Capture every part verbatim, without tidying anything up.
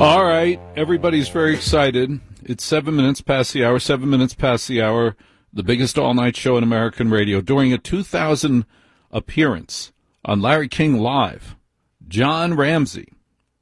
All right, everybody's very excited. It's seven minutes past the hour, seven minutes past the hour, the biggest all-night show in American radio. During a two thousand appearance on Larry King Live, John Ramsey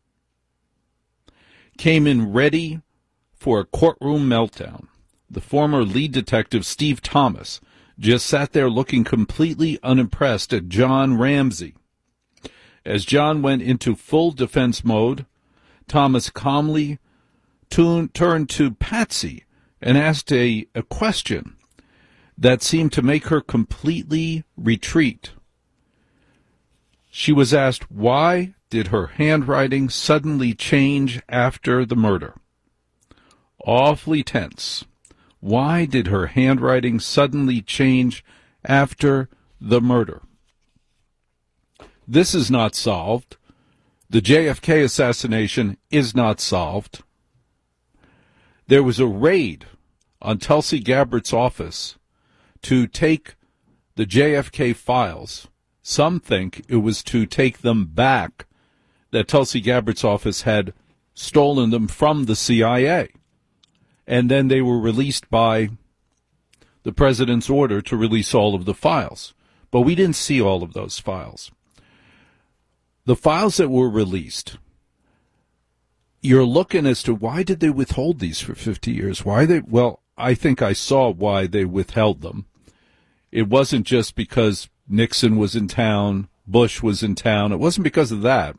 came in ready for a courtroom meltdown. The former lead detective, Steve Thomas, just sat there looking completely unimpressed at John Ramsey. As John went into full defense mode, Thomas calmly tune, turned to Patsy and asked a, a question that seemed to make her completely retreat. She was asked, why did her handwriting suddenly change after the murder? Awfully tense. Why did her handwriting suddenly change after the murder? This is not solved. The J F K assassination is not solved. There was a raid on Tulsi Gabbard's office to take the J F K files. Some think it was to take them back, that Tulsi Gabbard's office had stolen them from the C I A. And then they were released by the president's order to release all of the files. But we didn't see all of those files. The files that were released, you're looking as to why did they withhold these for fifty years? Why they? Well, I think I saw why they withheld them. It wasn't just because Nixon was in town, Bush was in town. It wasn't because of that.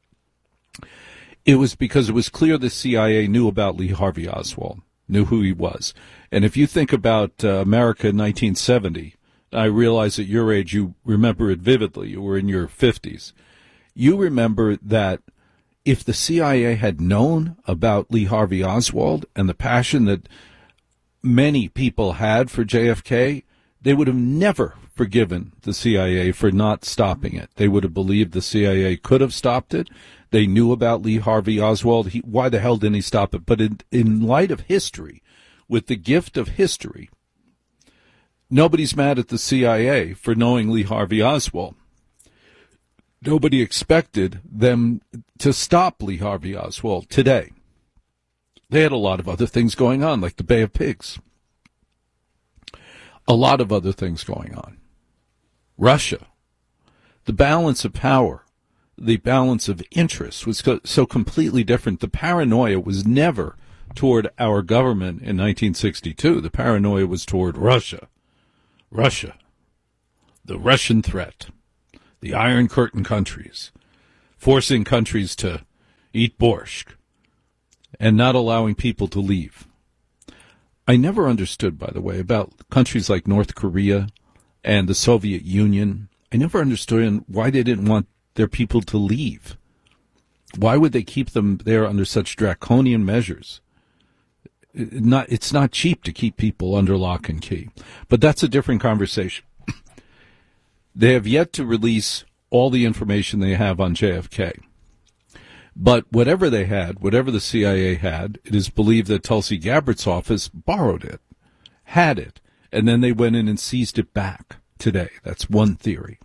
It was because it was clear the C I A knew about Lee Harvey Oswald, knew who he was. And if you think about uh, America in nineteen seventy, I realize at your age you remember it vividly. You were in your fifties. You remember that if the C I A had known about Lee Harvey Oswald and the passion that many people had for J F K, they would have never forgiven the C I A for not stopping it. They would have believed the C I A could have stopped it. They knew about Lee Harvey Oswald. He, why the hell didn't he stop it? But in, in light of history, with the gift of history, nobody's mad at the C I A for knowing Lee Harvey Oswald. Nobody expected them to stop Lee Harvey Oswald today. They had a lot of other things going on, like the Bay of Pigs. A lot of other things going on. Russia. The balance of power, the balance of interest was co- so completely different. The paranoia was never toward our government in nineteen sixty-two. The paranoia was toward Russia. Russia. The Russian threat. The Iron Curtain countries, forcing countries to eat borscht and not allowing people to leave. I never understood, by the way, about countries like North Korea and the Soviet Union. I never understood why they didn't want their people to leave. Why would they keep them there under such draconian measures? It not, it's not cheap to keep people under lock and key. But that's a different conversation. They have yet to release all the information they have on J F K. But whatever they had, whatever the C I A had, it is believed that Tulsi Gabbard's office borrowed it, had it, and then they went in and seized it back today. That's one theory.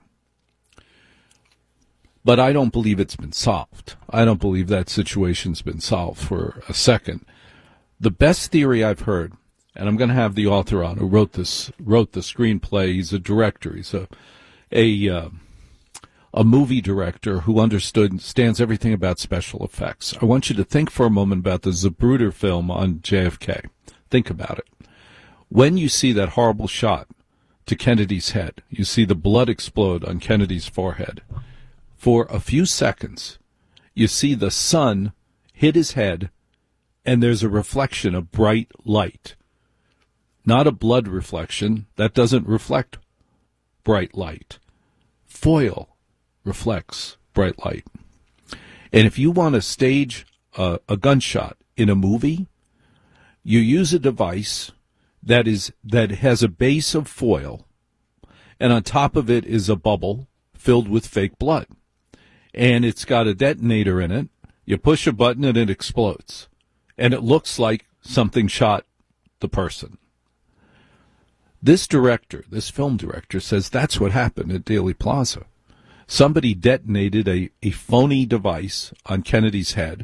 But I don't believe it's been solved. I don't believe that situation's been solved for a second. The best theory I've heard, and I'm going to have the author on who wrote this, wrote the screenplay. He's a director. He's a a uh, a movie director who understood understands everything about special effects. I want you to think for a moment about the Zapruder film on J F K. Think about it. When you see that horrible shot to Kennedy's head, you see the blood explode on Kennedy's forehead. For a few seconds, you see the sun hit his head, and there's a reflection of bright light. Not a blood reflection. That doesn't reflect bright light. Foil reflects bright light. And if you want to stage a, a gunshot in a movie, you use a device that is that has a base of foil, and on top of it is a bubble filled with fake blood. And it's got a detonator in it. You push a button and it explodes. And it looks like something shot the person. This director, this film director, says that's what happened at Dealey Plaza. Somebody detonated a, a phony device on Kennedy's head.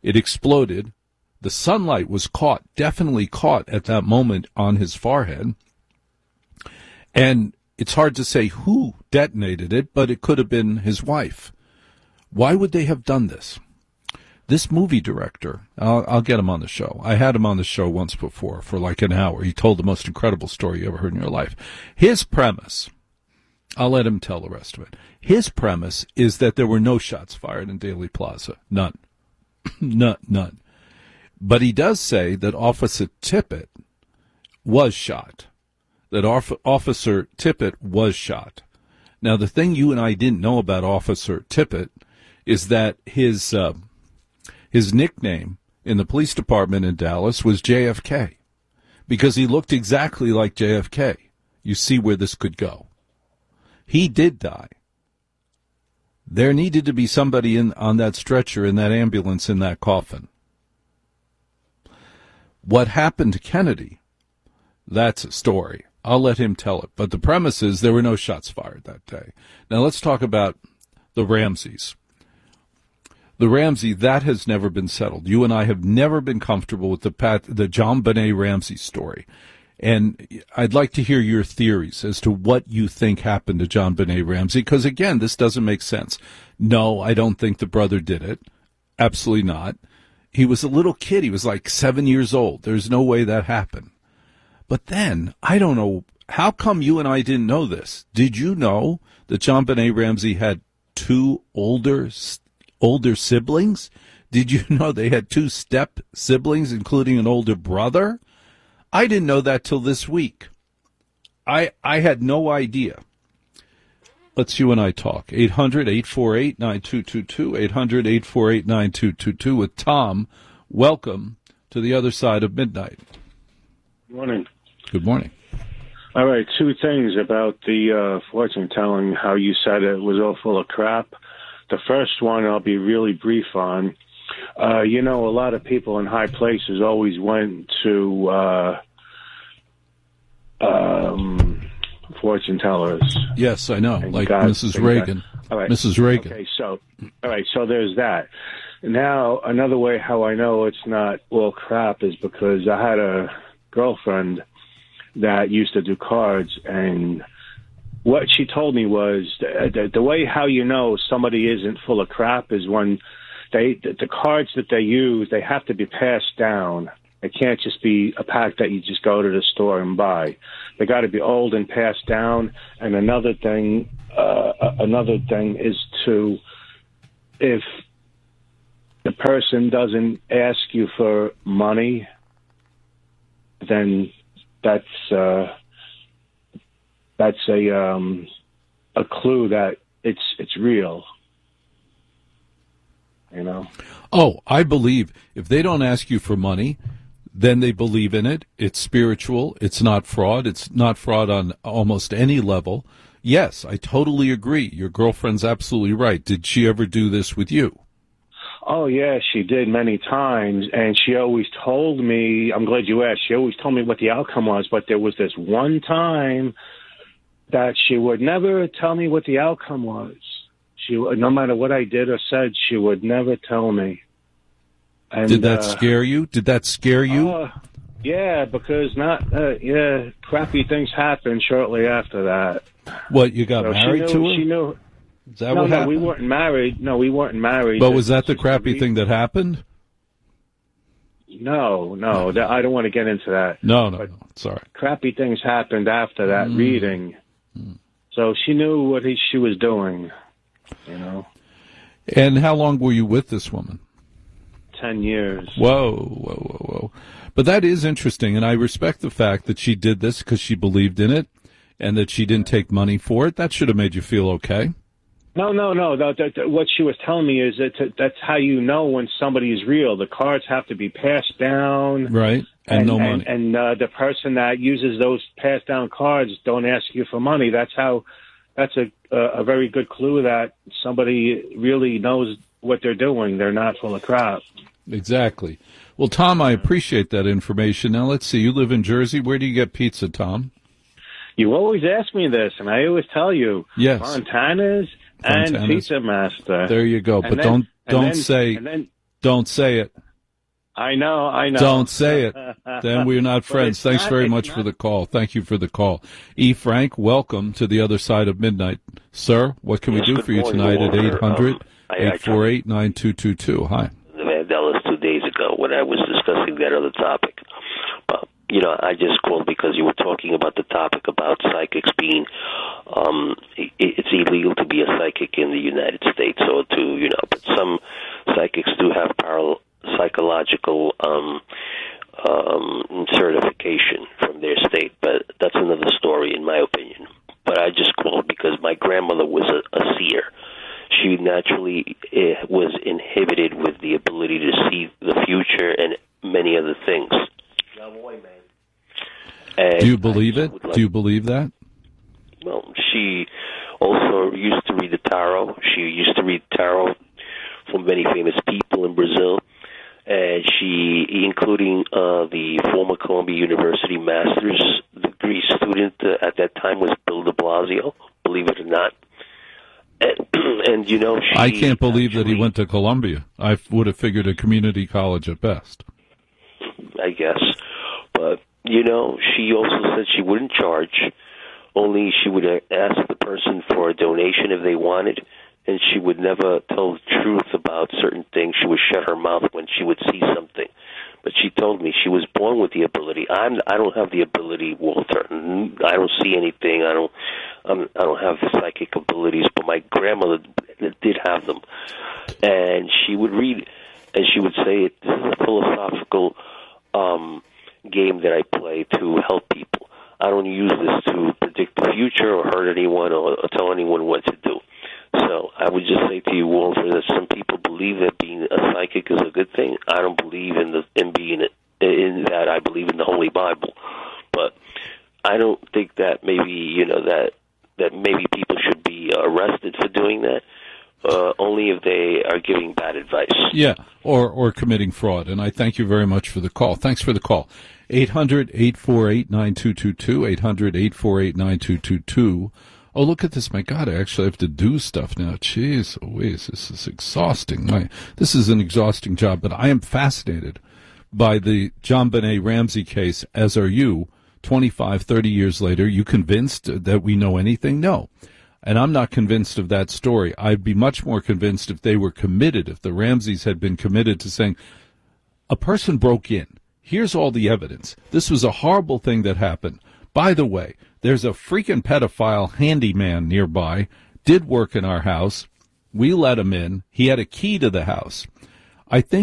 It exploded. The sunlight was caught, definitely caught at that moment on his forehead. And it's hard to say who detonated it, but it could have been his wife. Why would they have done this? This movie director, I'll, I'll get him on the show. I had him on the show once before for like an hour. He told the most incredible story you ever heard in your life. His premise, I'll let him tell the rest of it. His premise is that there were no shots fired in Dealey Plaza. None. none. None. But he does say that Officer Tippit was shot. That Officer Tippit was shot. Now, the thing you and I didn't know about Officer Tippit is that his uh, his nickname in the police department in Dallas was J F K, because he looked exactly like J F K. You see where this could go. He did die. There needed to be somebody in on that stretcher, in that ambulance, in that coffin. What happened to Kennedy, that's a story. I'll let him tell it. But the premise is there were no shots fired that day. Now let's talk about the Ramseys. The Ramsey, that has never been settled. You and I have never been comfortable with the Pat, the JonBenet Ramsey story. And I'd like to hear your theories as to what you think happened to JonBenet Ramsey, because, again, this doesn't make sense. No, I don't think the brother did it. Absolutely not. He was a little kid. He was like seven years old. There's no way that happened. But then, I don't know, how come you and I didn't know this? Did you know that JonBenet Ramsey had two older older siblings? Did you know they had two step siblings, including an older brother? I didn't know that till this week. I I had no idea. Let's you and I talk. eight hundred, eight four eight, nine two two two, eight hundred, eight four eight, nine two two two with Tom. Welcome to the other side of midnight. Good morning. Good morning. All right, two things about the uh, fortune telling, how you said it was all full of crap. The first one I'll be really brief on. Uh, you know, a lot of people in high places always went to uh, um, fortune tellers. Yes, I know, like got, Missus Reagan. All right. Missus Reagan. Okay, so, all right, so there's that. Now, another way how I know it's not all crap is because I had a girlfriend that used to do cards, and what she told me was the, the, the way how you know somebody isn't full of crap is when they the, the cards that they use, they have to be passed down. It can't just be a pack that you just go to the store and buy. They got to be old and passed down. And another thing, uh, another thing is to, if the person doesn't ask you for money, then that's uh, that's a um, a clue that it's it's real. You know. Oh, I believe if they don't ask you for money, then they believe in it. It's spiritual. It's not fraud. It's not fraud on almost any level. Yes, I totally agree. Your girlfriend's absolutely right. Did she ever do this with you? Oh, yeah, she did many times, and she always told me, I'm glad you asked, she always told me what the outcome was, but there was this one time that she would never tell me what the outcome was. She, no matter what I did or said, she would never tell me. And, did that uh, scare you? Did that scare you? Uh, yeah, because not, uh, yeah, crappy things happened shortly after that. What, you got so married knew, to her? She knew. Is that no, what no, happened? we weren't married. No, we weren't married. But was that the crappy thing that happened? No, no, that, I don't want to get into that. No, no, but no. Sorry. Crappy things happened after that mm. reading. Mm. So she knew what he, she was doing, you know. And how long were you with this woman? Ten years. Whoa, whoa, whoa, whoa. But that is interesting, and I respect the fact that she did this because she believed in it and that she didn't take money for it. That should have made you feel okay. No, no, no. That, that, what she was telling me is that that's how you know when somebody is real. The cards have to be passed down. Right, and, and no money. And, and uh, the person that uses those passed down cards don't ask you for money. That's how. That's a, a very good clue that somebody really knows what they're doing. They're not full of crap. Exactly. Well, Tom, I appreciate that information. Now, let's see. You live in Jersey. Where do you get pizza, Tom? You always ask me this, and I always tell you. Yes. Fontana's. And Pizza Master. There you go. And but then, don't don't then, say and then, Don't say it. I know, I know. Don't say it. Then we're not friends. Thanks not, very much not. for the call. Thank you for the call. E. Frank, welcome to the other side of midnight. Sir, what can yes, we do for you tonight at eight hundred, eight four eight, nine two two two? Hi. The Vandellas two days ago when I was discussing that other topic. But, you know, I just called because you were talking about the topic about psychics being, um, it, it's illegal to be a psychic in the United States or to, you know, but some psychics do have parallel psychological um, um, certification from their state, but that's another story in my opinion. But I just called because my grandmother was a, a seer. She naturally uh, was inhibited with the ability to see the future and many other things. And Do you believe it? Like, Do you believe that? Well, she also used to read the tarot. She used to read tarot from many famous people in Brazil. And she, including uh, the former Columbia University master's degree student uh, at that time was Bill de Blasio, believe it or not. And, and you know, she I can't believe actually, that he went to Columbia. I would have figured a community college at best. I guess. But, you know, she also said she wouldn't charge. Only she would ask the person for a donation if they wanted. And she would never tell the truth about certain things. She would shut her mouth when she would see something. But she told me she was born with the ability. I'm. I don't have the ability, Walter. I don't see anything. I don't. I'm, I don't have psychic abilities. But my grandmother did have them, and she would read, and she would say, "This is a philosophical um, game that I play to help people. I don't use this to predict the future or hurt anyone or, or tell anyone what to do." So I would just say to you, Walter, that some people believe that being a psychic is a good thing. I don't believe in the in being in that. I believe in the Holy Bible, but I don't think that maybe you know that that maybe people should be arrested for doing that. Uh, only if they are giving bad advice. Yeah, or or committing fraud. And I thank you very much for the call. Thanks for the call. eight hundred, eight four eight, nine two two two, eight hundred, eight four eight, nine two two two. Oh, look at this. My God, I actually have to do stuff now. Jeez, Louise, this is exhausting. My, this is an exhausting job, but I am fascinated by the JonBenet Ramsey case, as are you. twenty-five, thirty years later, you convinced that we know anything? No. And I'm not convinced of that story. I'd be much more convinced if they were committed, if the Ramseys had been committed to saying, a person broke in. Here's all the evidence. This was a horrible thing that happened. By the way, there's a freaking pedophile handyman nearby, did work in our house. We let him in. He had a key to the house. I think